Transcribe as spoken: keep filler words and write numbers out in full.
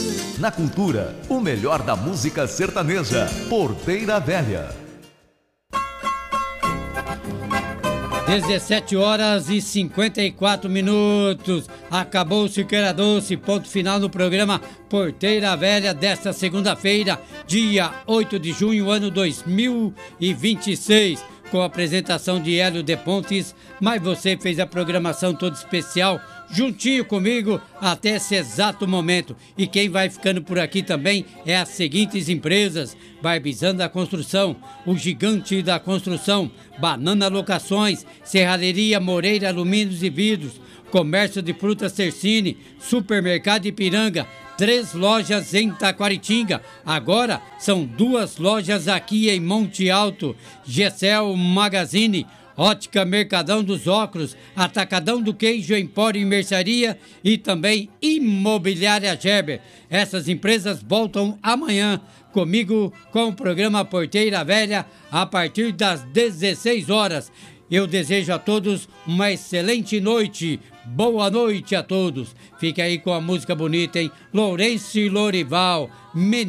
Na cultura, o melhor da música sertaneja. Porteira Velha. dezessete horas e cinquenta e quatro minutos. Acabou o Siqueira Doce. Ponto final no programa Porteira Velha desta segunda-feira, dia oito de junho, ano dois mil e vinte e seis. Com a apresentação de Hélio de Pontes, mas você fez a programação toda especial juntinho comigo até esse exato momento. E quem vai ficando por aqui também é as seguintes empresas: Barbizan da Construção, o Gigante da Construção, Banana Locações, Serralheria Moreira Alumínios e Vidros, Comércio de Frutas Tercine, Supermercado Ipiranga, três lojas em Taquaritinga, agora são duas lojas aqui em Monte Alto, Gessel Magazine, Ótica Mercadão dos Óculos, Atacadão do Queijo, Empório e Mercearia e também Imobiliária Gerber. Essas empresas voltam amanhã comigo com o programa Porteira Velha a partir das dezesseis horas. Eu desejo a todos uma excelente noite. Boa noite a todos. Fique aí com a música bonita, hein? Lourenço e Lorival.